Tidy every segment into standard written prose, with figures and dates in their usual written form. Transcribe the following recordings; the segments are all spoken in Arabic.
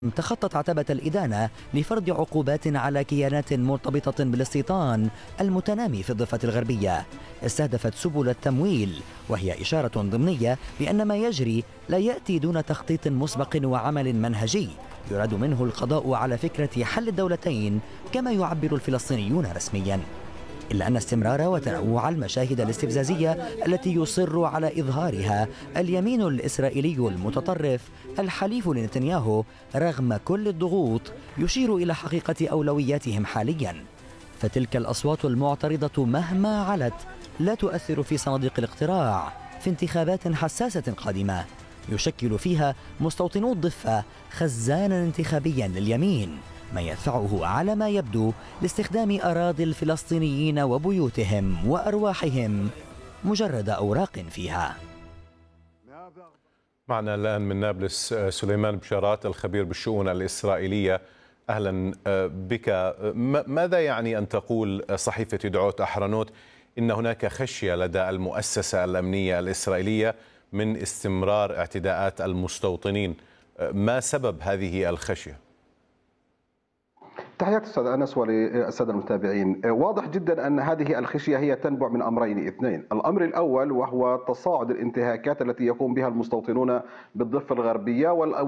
تخطت عتبة الإدانة لفرض عقوبات على كيانات مرتبطة بالاستيطان المتنامي في الضفة الغربية. استهدفت سبل التمويل، وهي إشارة ضمنية بأن ما يجري لا يأتي دون تخطيط مسبق وعمل منهجي يراد منه القضاء على فكرة حل الدولتين كما يعبر الفلسطينيون رسميا. إلا أن استمرار وتنوع المشاهد الاستفزازية التي يصر على إظهارها اليمين الإسرائيلي المتطرف الحليف لنتنياهو رغم كل الضغوط يشير إلى حقيقة أولوياتهم حاليا. فتلك الأصوات المعترضة مهما علت لا تؤثر في صناديق الاقتراع في انتخابات حساسة قادمة يشكل فيها مستوطنو الضفة خزانا انتخابيا لليمين، ما يدفعه على ما يبدو لاستخدام أراضي الفلسطينيين وبيوتهم وأرواحهم مجرد أوراق فيها. معنا الآن من نابلس سليمان بشارات الخبير بالشؤون الإسرائيلية. أهلا بك. ماذا يعني أن تقول صحيفة يدعوت أحرنوت إن هناك خشية لدى المؤسسة الأمنية الإسرائيلية من استمرار اعتداءات المستوطنين؟ ما سبب هذه الخشية؟ تحياتي أستاذ أنس وللسادة المتابعين. واضح جدا أن هذه الخشية هي تنبع من أمرين اثنين. الأمر الأول وهو تصاعد الانتهاكات التي يقوم بها المستوطنون بالضفة الغربية،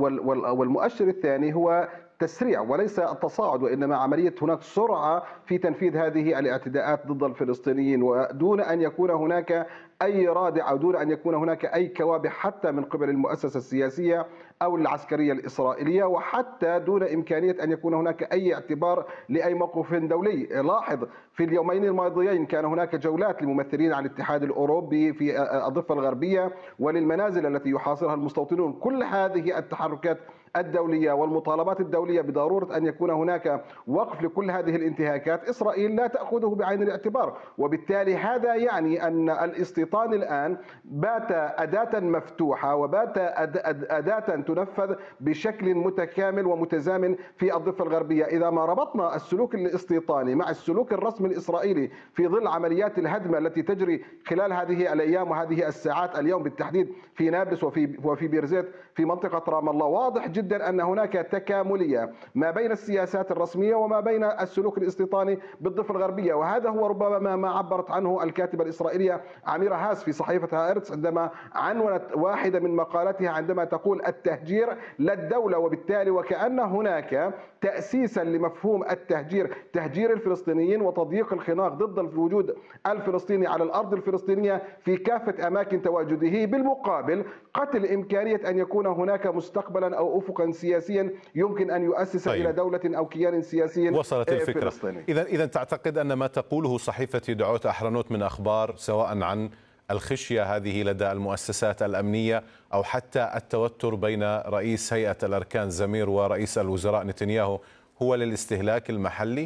والمؤشر الثاني هو تسريع وليس التصاعد، وإنما عملية هناك سرعة في تنفيذ هذه الاعتداءات ضد الفلسطينيين، ودون أن يكون هناك أي رادع أو دون أن يكون هناك أي كوابح حتى من قبل المؤسسة السياسية أو العسكرية الإسرائيلية، وحتى دون إمكانية أن يكون هناك أي اعتبار لأي موقف دولي. لاحظ في اليومين الماضيين كان هناك جولات لممثلين عن الاتحاد الأوروبي في الضفة الغربية وللمنازل التي يحاصرها المستوطنون. كل هذه التحركات الدولية والمطالبات الدولية بضرورة أن يكون هناك وقف لكل هذه الانتهاكات، إسرائيل لا تأخذه بعين الاعتبار، وبالتالي هذا يعني أن الاستيطان الآن بات أداة مفتوحة وبات أداة تنفذ بشكل متكامل ومتزامن في الضفة الغربية. إذا ما ربطنا السلوك الاستيطاني مع السلوك الرسمي الإسرائيلي في ظل عمليات الهدم التي تجري خلال هذه الأيام وهذه الساعات اليوم بالتحديد في نابلس وفي بيرزيت في منطقة رام الله، واضح جدا أن هناك تكاملية ما بين السياسات الرسمية وما بين السلوك الاستيطاني بالضفة الغربية. وهذا هو ربما ما عبرت عنه الكاتبة الإسرائيلية عميرة هاس في صحيفة هآرتس عندما عنونت واحدة من مقالاتها عندما تقول التهجير لا الدولة، وبالتالي وكأن هناك تأسيسا لمفهوم التهجير، تهجير الفلسطينيين وتضييق الخناق ضد الوجود الفلسطيني على الأرض الفلسطينية في كافة أماكن تواجده، بالمقابل قتل إمكانية أن يكون هناك مستقبلا أو أفقا سياسيا يمكن أن يؤسس إلى دولة أو كيان سياسي وصلت الفكرة. فلسطيني. إذا تعتقد أن ما تقوله صحيفة يدعوت أحرنوت من أخبار سواء عن الخشية هذه لدى المؤسسات الأمنية أو حتى التوتر بين رئيس هيئة الأركان زمير ورئيس الوزراء نتنياهو هو للاستهلاك المحلي؟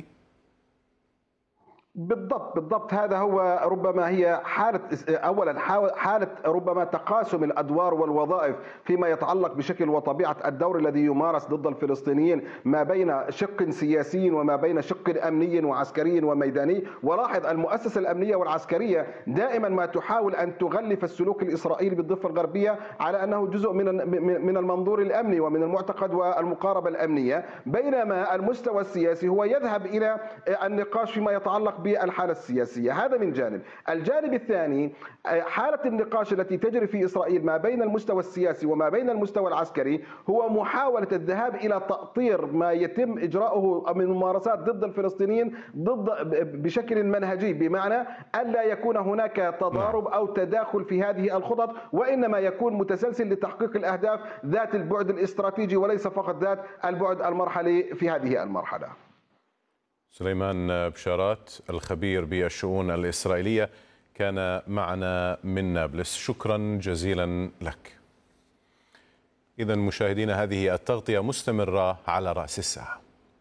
بالضبط هذا هو ربما هي حالة أولا حالة ربما تقاسم الأدوار والوظائف فيما يتعلق بشكل وطبيعة الدور الذي يمارس ضد الفلسطينيين ما بين شق سياسي وما بين شق أمني وعسكري وميداني. ولاحظ المؤسسة الأمنية والعسكرية دائما ما تحاول أن تغلف السلوك الإسرائيلي بالضفة الغربية على أنه جزء من المنظور الأمني ومن المعتقد والمقاربة الأمنية، بينما المستوى السياسي هو يذهب إلى النقاش فيما يتعلق بالحالة السياسية. هذا من جانب. الجانب الثاني حالة النقاش التي تجري في إسرائيل ما بين المستوى السياسي وما بين المستوى العسكري هو محاولة الذهاب إلى تأطير ما يتم إجراؤه من ممارسات ضد الفلسطينيين بشكل منهجي، بمعنى ألا يكون هناك تضارب أو تداخل في هذه الخطط، وإنما يكون متسلسل لتحقيق الأهداف ذات البعد الاستراتيجي وليس فقط ذات البعد المرحلي في هذه المرحلة. سليمان بشارات الخبير بالشؤون الإسرائيلية كان معنا من نابلس، شكرا جزيلا لك. إذا مشاهدينا هذه التغطية مستمرة على رأس الساعة.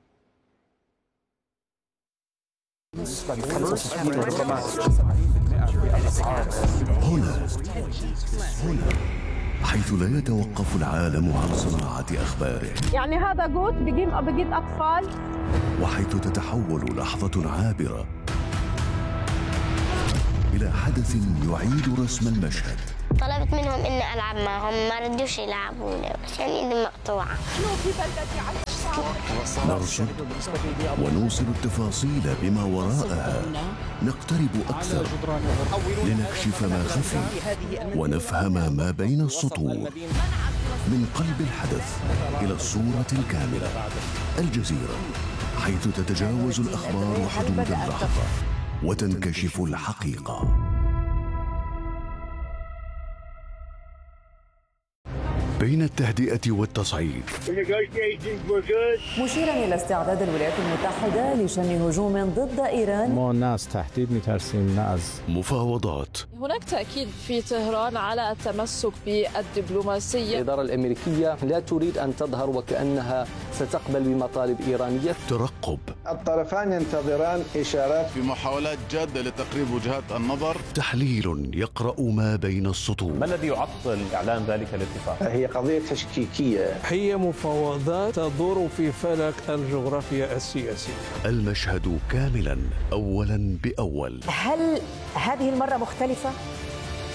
هنا حيث لا يتوقف العالم عن صناعة أخباره، يعني هذا جوت بجيب أطفال، وحيث تتحول لحظة عابرة إلى حدث يعيد رسم المشهد. طلبت منهم إني ألعب معهم، ما ردوش يلعبوني عشان إيدي مقطوعة. نرصد ونوصل التفاصيل بما وراءها، نقترب أكثر لنكشف ما خفي ونفهم ما بين السطور. من قلب الحدث إلى الصورة الكاملة. الجزيرة، حيث تتجاوز الأخبار حدود اللحظة وتنكشف الحقيقة. بين التهدئة والتصعيد، مشيرا إلى استعداد الولايات المتحدة لشن هجوم ضد إيران. ما الناس تهديد مترسين ناس. مفاوضات. هناك تأكيد في طهران على التمسك بالدبلوماسية. الإدارة الأمريكية لا تريد أن تظهر وكأنها ستقبل بمطالب إيرانية. ترقب. الطرفان ينتظران إشارات في محاولات جادة لتقريب وجهات النظر. تحليل يقرأ ما بين السطور. ما الذي يعطل إعلان ذلك الاتفاق؟ هي قضية تشكيكية. هي مفاوضات تدور في فلك الجغرافيا السياسية. المشهد كاملا أولا بأول. هل هذه المرة مختلفة؟